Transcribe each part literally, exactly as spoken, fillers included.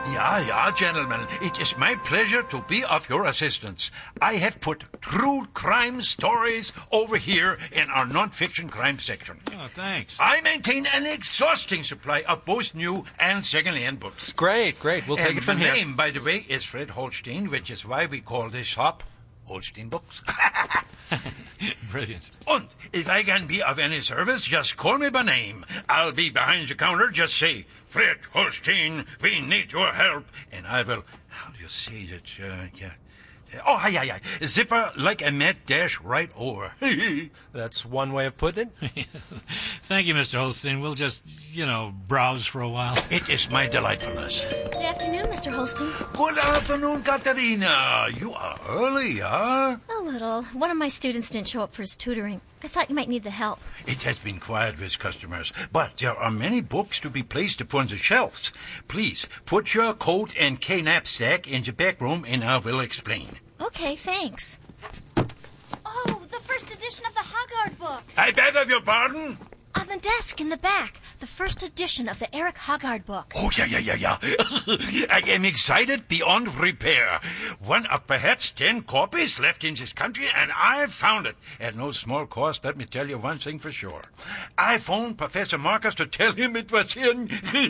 Yeah, yeah, gentlemen. It is my pleasure to be of your assistance. I have put true crime stories over here in our non-fiction crime section. Oh, thanks. I maintain an exhausting supply of both new and second-hand books. Great, great. We'll take and it from my here. My name, by the way, is Fred Holstein, which is why we call this shop Holstein Books. Brilliant. And if I can be of any service, just call me by name. I'll be behind the counter. Just say, Fred Holstein, we need your help. And I will, how do you say that? Uh, yeah. Oh, hi, hi, hi. Zipper like a mad dash right over. That's one way of putting it. Thank you, Mister Holstein. We'll just, you know, browse for a while. It is my delightfulness. Good afternoon, Mister Holstein. Good afternoon, Katerina. You are early, huh? A little. One of my students didn't show up for his tutoring. I thought you might need the help. It has been quiet with customers, but there are many books to be placed upon the shelves. Please, put your coat and K knapsack in the back room and I will explain. Okay, thanks. Oh, the first edition of the Hoggard book. I beg of your pardon? On the desk in the back, the first edition of the Eric Hoggard book. Oh, yeah, yeah, yeah, yeah. I am excited beyond repair. One of perhaps ten copies left in this country, and I found it. At no small cost, let me tell you one thing for sure. I phoned Professor Marcus to tell him it was in.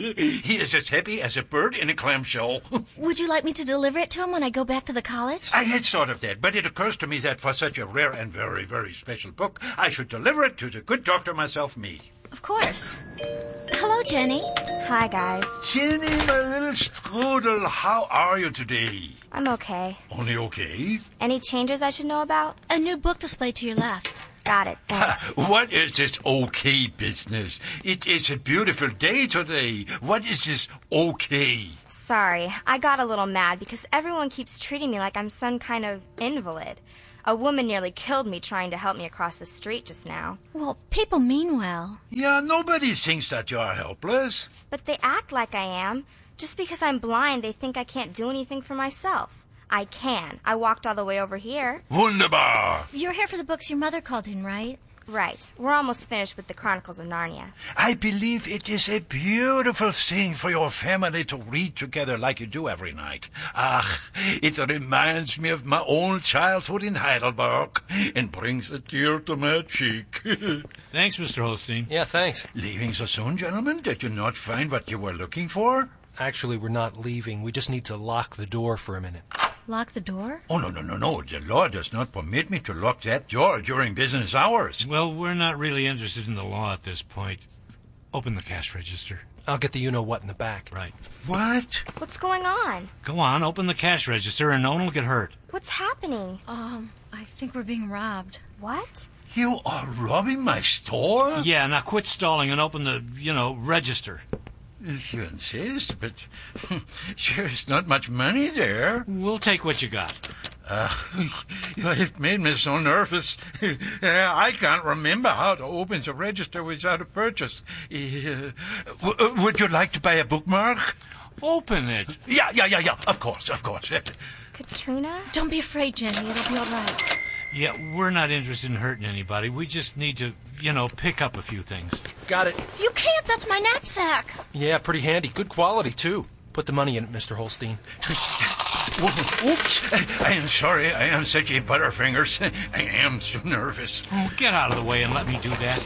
He is as happy as a bird in a clamshell. Would you like me to deliver it to him when I go back to the college? I had thought of that, but it occurs to me that for such a rare and very, very special book, I should deliver it to the good doctor myself, me. Of course. Hello, Jenny. Hi, guys. Jenny, my little strudel, how are you today? I'm okay. Only okay? Any changes I should know about? A new book display to your left. Got it, thanks. What is this okay business? It is a beautiful day today. What is this okay? Sorry, I got a little mad because everyone keeps treating me like I'm some kind of invalid. A woman nearly killed me trying to help me across the street just now. Well, people mean well. Yeah, nobody thinks that you're helpless. But they act like I am. Just because I'm blind, they think I can't do anything for myself. I can. I walked all the way over here. Wunderbar. You're here for the books your mother called in, right? Right. We're almost finished with the Chronicles of Narnia. I believe it is a beautiful thing for your family to read together like you do every night. Ah, it reminds me of my own childhood in Heidelberg and brings a tear to my cheek. Thanks, Mister Holstein. Yeah, thanks. Leaving so soon, gentlemen? Did you not find what you were looking for? Actually, we're not leaving. We just need to lock the door for a minute. Lock the door? Oh, no, no, no, no. The law does not permit me to lock that door during business hours. Well, we're not really interested in the law at this point. Open the cash register. I'll get the you-know-what in the back. Right. What? What's going on? Go on, open the cash register and no one will get hurt. What's happening? Um, I think we're being robbed. What? You are robbing my store? Yeah, now quit stalling and open the, you know, register. If you insist, but there's not much money there. We'll take what you got. Uh, you have made me so nervous. I can't remember how to open the register without a purchase. Uh, w- would you like to buy a bookmark? Open it. Yeah, yeah, yeah, yeah. Of course, of course. Katrina? Don't be afraid, Jenny. It'll be all right. Yeah, we're not interested in hurting anybody. We just need to, you know, pick up a few things. Got it. You can't. That's my knapsack. Yeah, pretty handy. Good quality, too. Put the money in it, Mister Holstein. Oops. I am sorry. I am such a butterfingers. I am so nervous. Oh, get out of the way and let me do that.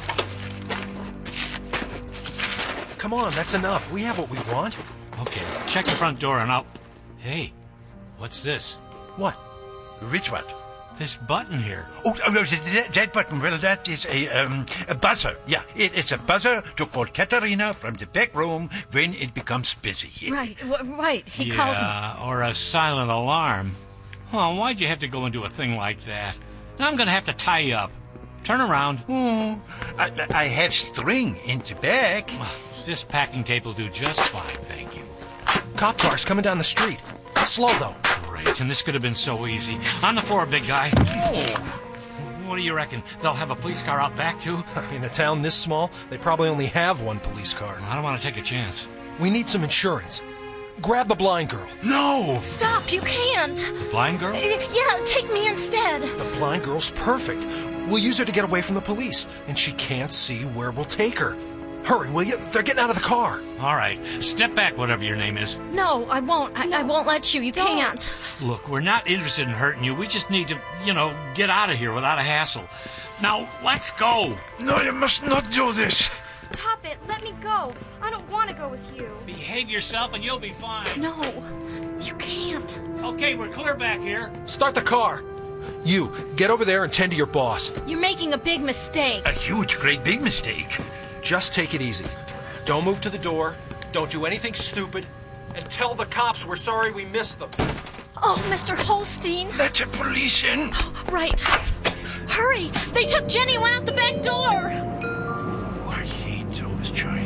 Come on, that's enough. We have what we want. Okay, check the front door and I'll... Hey, what's this? What? Which one? This button here. Oh, that, that button, well, that is a, um, a buzzer. Yeah, it, it's a buzzer to call Katerina from the back room when it becomes busy. Right, w- right. He yeah, calls me. Or a silent alarm. Oh, why'd you have to go into a thing like that? Now I'm going to have to tie you up. Turn around. Oh, I, I have string in the back. This packing tape will do just fine, thank you. Cop cars coming down the street. Slow, though. Great, and this could have been so easy. On the floor, big guy. Oh. What do you reckon? They'll have a police car out back, too? In a town this small, they probably only have one police car. I don't want to take a chance. We need some insurance. Grab the blind girl. No! Stop, you can't. The blind girl? Uh, yeah, take me instead. The blind girl's perfect. We'll use her to get away from the police, and she can't see where we'll take her. Hurry, will you? They're getting out of the car. All right. Step back, whatever your name is. No, I won't. I, I won't let you. You Don't. can't. Look, we're not interested in hurting you. We just need to, you know, get out of here without a hassle. Now, let's go. No, you must not do this. Stop it. Let me go. I don't want to go with you. Behave yourself and you'll be fine. No, you can't. Okay, we're clear back here. Start the car. You, get over there and tend to your boss. You're making a big mistake. A huge, great big mistake. Just take it easy. Don't move to the door. Don't do anything stupid. And tell the cops we're sorry we missed them. Oh, Mister Holstein. Let the police in. Right. Hurry. They took Jenny and went out the back door. Oh, I hate those Chinese.